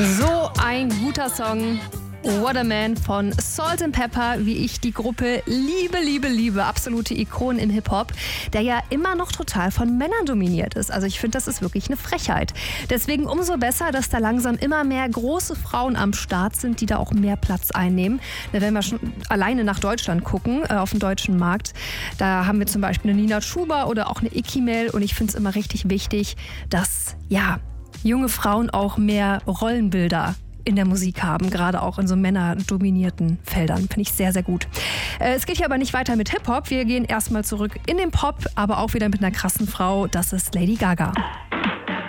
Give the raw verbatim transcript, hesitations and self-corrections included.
So ein guter Song. What a Man von Salt and Pepper, wie ich die Gruppe liebe, liebe, liebe. Absolute Ikonen im Hip-Hop, der ja immer noch total von Männern dominiert ist. Also ich finde, das ist wirklich eine Frechheit. Deswegen umso besser, dass da langsam immer mehr große Frauen am Start sind, die da auch mehr Platz einnehmen. Wenn wir schon alleine nach Deutschland gucken, auf dem deutschen Markt, da haben wir zum Beispiel eine Nina Chuba oder auch eine Ikimel. Und ich finde es immer richtig wichtig, dass ja junge Frauen auch mehr Rollenbilder in der Musik haben, gerade auch in so männerdominierten Feldern. Finde ich sehr, sehr gut. Es geht hier aber nicht weiter mit Hip-Hop. Wir gehen erstmal zurück in den Pop, aber auch wieder mit einer krassen Frau. Das ist Lady Gaga.